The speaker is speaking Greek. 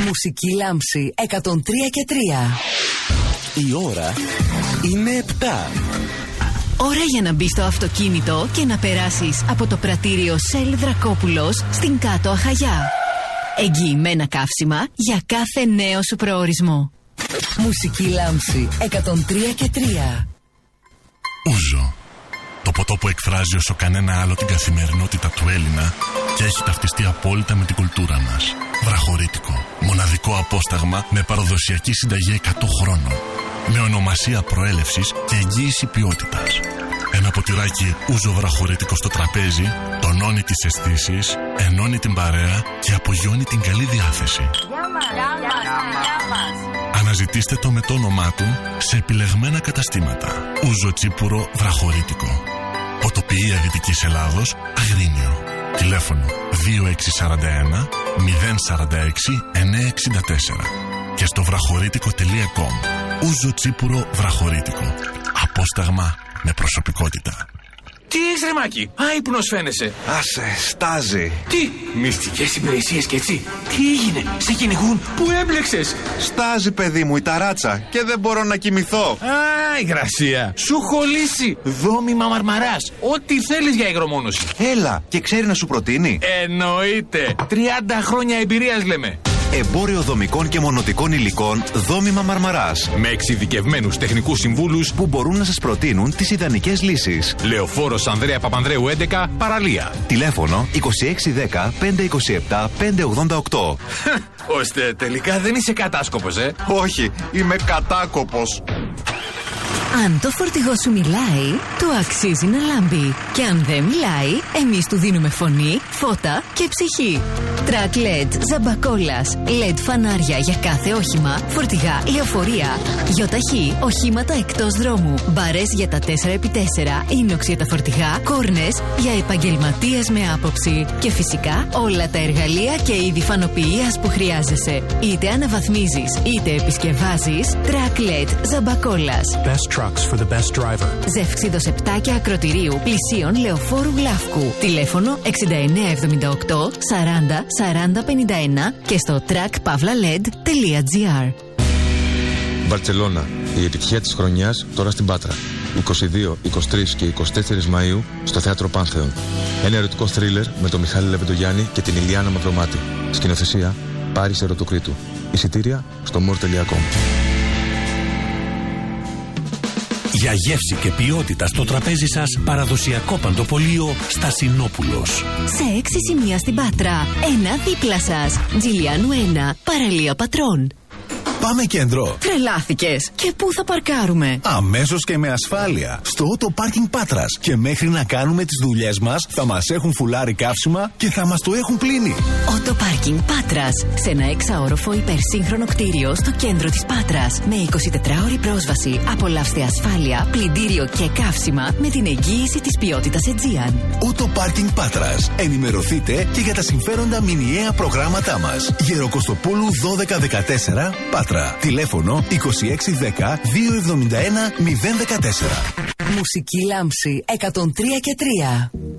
Μουσική λάμψη 103 και 3. Η ώρα είναι 7. Ώρα για να μπεις στο αυτοκίνητο και να περάσεις από το πρατήριο Σέλ Δρακόπουλος στην Κάτω Αχαγιά. Εγγυημένα καύσιμα για κάθε νέο σου προορισμό. Μουσική λάμψη 103 και 3. Ούζο. Το ποτό που εκφράζει όσο κανένα άλλο την καθημερινότητα του Έλληνα και έχει ταυτιστεί απόλυτα με την κουλτούρα μας. Βραχωρίτικο. Μοναδικό απόσταγμα με παραδοσιακή συνταγή 100 χρόνων. Με ονομασία προέλευσης και εγγύηση ποιότητας. Ένα ποτηράκι ούζο βραχωρίτικο στο τραπέζι τονώνει τις αισθήσεις, ενώνει την παρέα και απογειώνει την καλή διάθεση. Αναζητήστε το με το όνομά του σε επιλεγμένα καταστήματα. Ούζο τσίπουρο βραχωρίτικο. Ποτοποιία Δυτικής Ελλάδος, Αγρίνιο. Τηλέφωνο 2641 046 964 και στο βραχωρίτικο.com. Ούζο τσίπουρο βραχωρίτικο. Απόσταγμα με προσωπικότητα. Τι έχεις ρε Μάκη, άϊπνος φαίνεσαι. Άσε, στάζει. Τι, μυστικές υπηρεσίες και έτσι. Τι έγινε, σε κυνηγούν, πού έμπλεξες. Στάζει παιδί μου η ταράτσα και δεν μπορώ να κοιμηθώ. Α, υγρασία, σου έχω λύσει. Δόμημα Μαρμαράς, ό,τι θέλεις για υγρομόνωση. Έλα, και ξέρει να σου προτείνει. Εννοείται, 30 χρόνια εμπειρίας λέμε. Εμπόριο δομικών και μονοτικών υλικών Δόμημα Μαρμαράς. Με εξειδικευμένους τεχνικούς συμβούλους που μπορούν να σας προτείνουν τις ιδανικές λύσεις. Λεωφόρος Ανδρέα Παπανδρέου 11, Παραλία. Τηλέφωνο 2610 527 588. Ώστε τελικά δεν είσαι κατάσκοπος, Όχι, είμαι κατάκοπος. Αν το φορτηγό σου μιλάει, του αξίζει να λάμπει. Και αν δεν μιλάει, εμείς του δίνουμε φωνή, φώτα και ψυχή. Track LED, ζαμπακόλας, LED φανάρια για κάθε όχημα, φορτηγά, λεωφορεία, γιοταχή, οχήματα εκτός δρόμου, μπαρές για τα 4x4, ίνοξ για τα φορτηγά, κόρνες για επαγγελματίες με άποψη. Και φυσικά όλα τα εργαλεία και είδη φανοποιίας που χρειάζεσαι. Είτε αναβαθμίζεις, είτε επισκευάζεις, Track LED, ζαμπακόλας. Best trucks for the best driver. Ζεύξιδος 7 και ακροτηρίου πλησίων Λεωφόρου Γλάφκου. Τηλέφωνο 6978 40 40 51 και στο trackpavlaled.gr. Μπαρτσελώνα. Η επιτυχία της χρονιάς τώρα στην Πάτρα. 22, 23 και 24 Μαΐου στο Θέατρο Πάνθεον. Ένα ερωτικό θρίλερ με τον Μιχάλη Λεβεντογιάννη και την Ηλιάνα Μαυρομάτη. Σκηνοθεσία Πάρης Ερωτοκρίτου. Εισιτήρια στο more.com. Για γεύση και ποιότητα στο τραπέζι σας, παραδοσιακό παντοπολείο Στασινόπουλος. Σε 6 σημεία στην Πάτρα. Ένα δίπλα σας. Τζιλιάνου 1, Παραλία Πατρών. Πάμε κέντρο. Τρελάθηκες. Και πού θα παρκάρουμε? Αμέσως και με ασφάλεια. Στο Auto Parking Πάτρας. Και μέχρι να κάνουμε τις δουλειές μας, θα μας έχουν φουλάρει καύσιμα και θα μας το έχουν πλύνει. Auto Parking Πάτρας. Σε ένα 6όροφο υπερσύγχρονο κτίριο στο κέντρο της Πάτρας. Με 24ωρη πρόσβαση. Απολαύστε ασφάλεια, πλυντήριο και καύσιμα με την εγγύηση της ποιότητας Aegean. Auto Parking Πάτρας. Ενημερωθείτε και για τα συμφέροντα μηνιαία προγράμματά μας. Γεροκοστοπούλου 1214 Πάτρα. Τηλέφωνο 2610 271 014. Μουσική λάμψη 103 και 3.